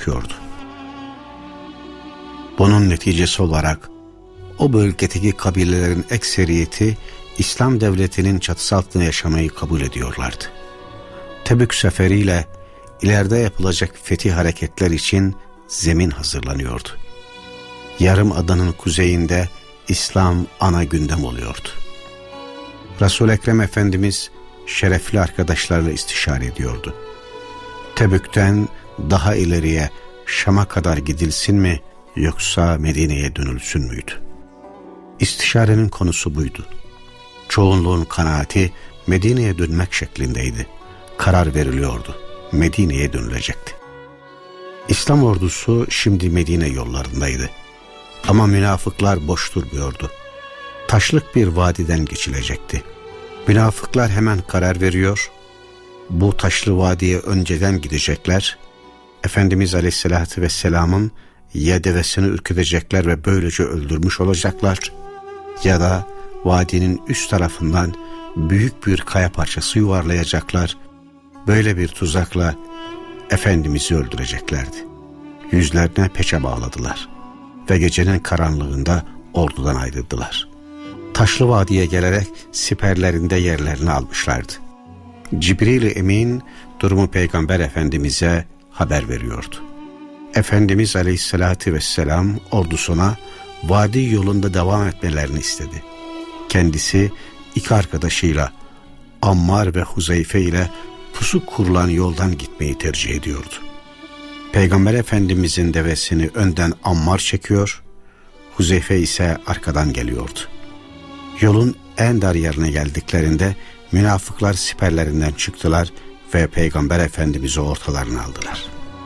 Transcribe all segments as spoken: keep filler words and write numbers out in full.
çöküyordu. Bunun neticesi olarak o bölgedeki kabilelerin ekseriyeti İslam devletinin çatısı altında yaşamayı kabul ediyorlardı. Tebük seferiyle ileride yapılacak fetih hareketler için zemin hazırlanıyordu. Yarım adanın kuzeyinde İslam ana gündem oluyordu. Resul-i Ekrem Efendimiz şerefli arkadaşlarla istişare ediyordu. Tebük'ten daha ileriye Şam'a kadar gidilsin mi yoksa Medine'ye dönülsün müydü? İstişarenin konusu buydu. Çoğunluğun kanaati Medine'ye dönmek şeklindeydi. Karar veriliyordu. Medine'ye dönülecekti. İslam ordusu şimdi Medine yollarındaydı. Ama münafıklar boş durmuyordu. Taşlık bir vadiden geçilecekti. Münafıklar hemen karar veriyor. Bu taşlı vadiye önceden gidecekler. Efendimiz Aleyhisselatü Vesselam'ın ya devesini ürkütecekler ve böylece öldürmüş olacaklar, ya da vadinin üst tarafından büyük bir kaya parçası yuvarlayacaklar. Böyle bir tuzakla Efendimiz'i öldüreceklerdi. Yüzlerine peçe bağladılar ve gecenin karanlığında ordudan ayrıldılar. Taşlı vadiye gelerek siperlerinde yerlerini almışlardı. Cibril-i Emin durumu Peygamber Efendimiz'e haber veriyordu. Efendimiz Aleyhisselatü Vesselam ordusuna vadi yolunda devam etmelerini istedi. Kendisi iki arkadaşıyla Ammar ve Huzeyfe ile pusu kurulan yoldan gitmeyi tercih ediyordu. Peygamber Efendimizin devesini önden Ammar çekiyor, Huzeyfe ise arkadan geliyordu. Yolun en dar yerine geldiklerinde münafıklar siperlerinden çıktılar ve Peygamber Efendimiz'i ortalarına aldılar.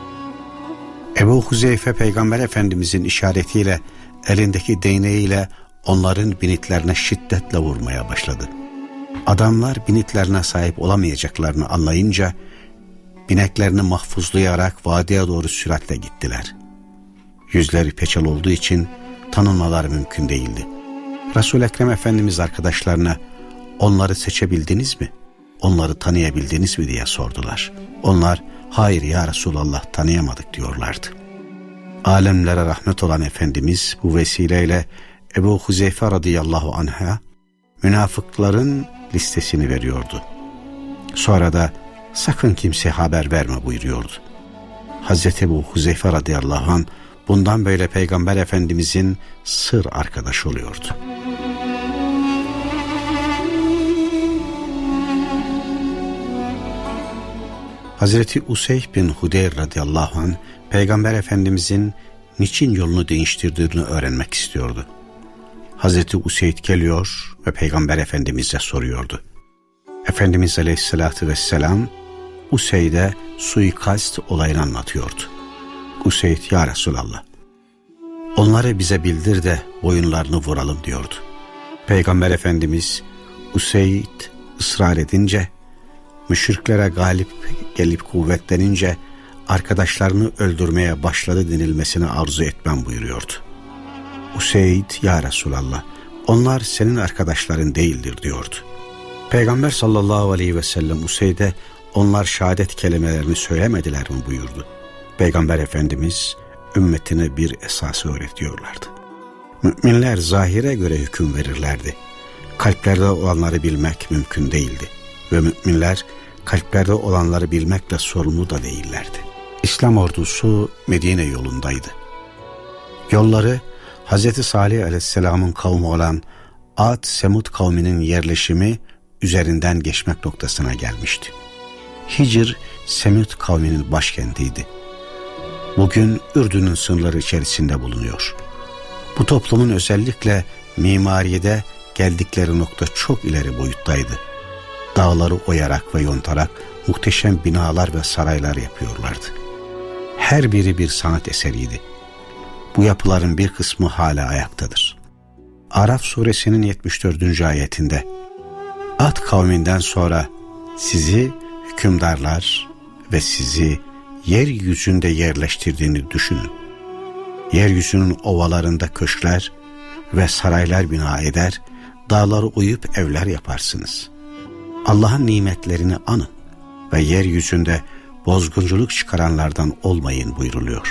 Ebu Huzeyfe Peygamber Efendimizin işaretiyle elindeki değneğiyle onların binitlerine şiddetle vurmaya başladı. Adamlar binitlerine sahip olamayacaklarını anlayınca bineklerini mahfuzlayarak vadiye doğru süratle gittiler. Yüzleri peçel olduğu için tanınmaları mümkün değildi. Resul-i Ekrem Efendimiz arkadaşlarına onları seçebildiniz mi? Onları tanıyabildiniz mi diye sordular. Onlar hayır ya Resulallah tanıyamadık diyorlardı. Alemlere rahmet olan Efendimiz bu vesileyle Ebu Huzeyfe radıyallahu anh'a münafıkların listesini veriyordu. Sonra da sakın kimseye haber verme buyuruyordu. Hazreti Ebu Huzeyfe radıyallahu anh bundan böyle Peygamber Efendimizin sır arkadaşı oluyordu. Hazreti Useyd bin Hudeyr radıyallahu anh Peygamber Efendimizin niçin yolunu değiştirdiğini öğrenmek istiyordu. Hazreti Useyd geliyor ve Peygamber Efendimiz'e soruyordu. Efendimiz Aleyhisselatü Vesselam Useyd'e suikast olayını anlatıyordu. Useyd ya Resulallah onları bize bildir de boyunlarını vuralım diyordu. Peygamber Efendimiz Useyd ısrar edince, müşriklere galip gelip kuvvetlenince arkadaşlarını öldürmeye başladı denilmesini arzu etmem buyuruyordu. Useyd ya Resulallah onlar senin arkadaşların değildir diyordu. Peygamber sallallahu aleyhi ve sellem Useyd'e onlar şehadet kelimelerini söylemediler mi buyurdu. Peygamber Efendimiz ümmetine bir esası öğretiyorlardı. Müminler zahire göre hüküm verirlerdi. Kalplerde olanları bilmek mümkün değildi. Ve müminler kalplerde olanları bilmekle sorumlu da değillerdi. İslam ordusu Medine yolundaydı. Yolları Hazreti Salih Aleyhisselam'ın kavmi olan Ad Semud kavminin yerleşimi üzerinden geçmek noktasına gelmişti. Hicr Semud kavminin başkentiydi. Bugün Ürdün'ün sınırları içerisinde bulunuyor. Bu toplumun özellikle mimaride geldikleri nokta çok ileri boyuttaydı. Dağları oyarak ve yontarak muhteşem binalar ve saraylar yapıyorlardı. Her biri bir sanat eseriydi. Bu yapıların bir kısmı hala ayaktadır. Araf suresinin yetmiş dördüncü ayetinde Ad kavminden sonra sizi hükümdarlar ve sizi yeryüzünde yerleştirdiğini düşünün. Yeryüzünün ovalarında köşkler ve saraylar bina eder, dağları oyup evler yaparsınız. Allah'ın nimetlerini anın ve yeryüzünde bozgunculuk çıkaranlardan olmayın buyruluyor.